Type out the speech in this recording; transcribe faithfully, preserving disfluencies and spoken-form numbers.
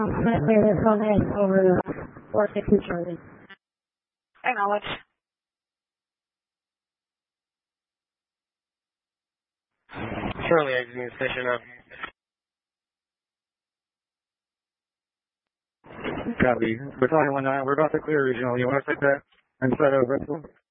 clear this one is over four sixty Charlie. Acknowledge. Charlie exiting the station now. Copy. Battalion one nine, we're about to clear regional. You want to take that and set over?